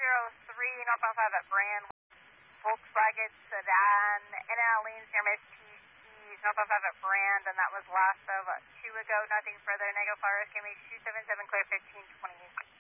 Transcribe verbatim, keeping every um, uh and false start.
zero three, northbound five at Brand, Volkswagen sedan, in and out lanes near Miss T C, northbound five at Brand, and that was last of two ago, nothing further, negative fire, S K M H two seven seven, clear fifteen twenty-eight.